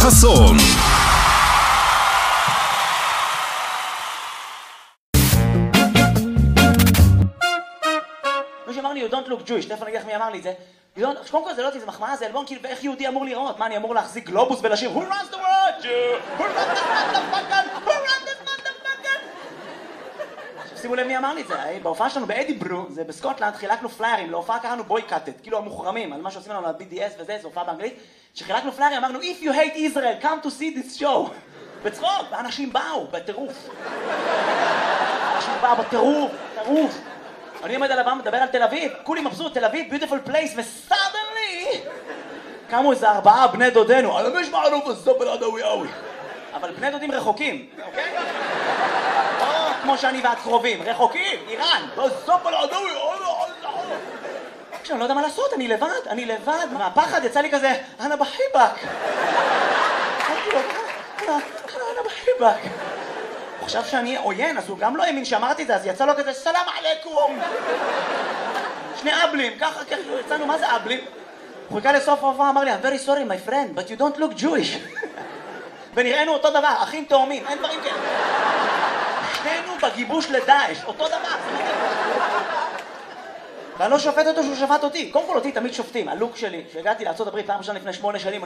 חסון. מי שאמר לי, you don't look Jewish, תכף אני אגיד לך מי אמר לי את זה. קודם כל זה לא אותי, זה מחמאה, זה אלבון, כאילו, ואיך יהודי אמור לראות? מה, אני אמור להחזיק גלובוס ולשיר Who runs the world, Jew? Who runs the motherfucker? Who runs the motherfucker? עכשיו שימו לב מי אמר לי את זה, בהופעה שלנו באדיברו, זה בסקוטלנד, חילקנו פליירים, להופעה קראנו boycotted, כאילו המוחרמים, על מה שעושים לנו ל-BDS וזה, זו הופעה באנגלית, שחילקנו פליירים, אמרנו, If you hate Israel, come to see this show. בצחוק, ואנשים באו, בטירוף. אנשים באו בטירוף, טירוף. אני עומד על הבמה, מדבר על תל אביב, כולי מבסוט, תל אביב, beautiful place, וסדנלי קמו איזה 4 בני דודנו, על המש מערוב הסופר עדווי אווי. אבל בני דודים רחוקים, אוקיי? או כמו שאני ואת קרובים, רחוקים, איראן, הסופר עדווי אווי. עכשיו, אני לא יודע מה לעשות, אני לבד, מהפחד יצא לי כזה, אנה בחיבק. אנה בחיבק. הוא חשב שאני עוין, אז הוא גם לא האמין שאמרתי את זה, אז יצא לו כזה, סלאם עליכום! 2 אבלים, ככה, יצאנו, מה זה אבלים? הוא חיכה לסוף ההופעה, אמר לי, I'm very sorry my friend, but you don't look Jewish. ונראינו אותו דבר, אחים תאומים, אין דברים כאלה. שנינו בגיבוש לדאעש, אותו דבר. ואני לא שופט אותו שהוא שפט אותי. קודם כל אותי תמיד שופטים, הלוק שלי, שהגעתי לארצות הברית פעם ראשונה לפני 8 שנים,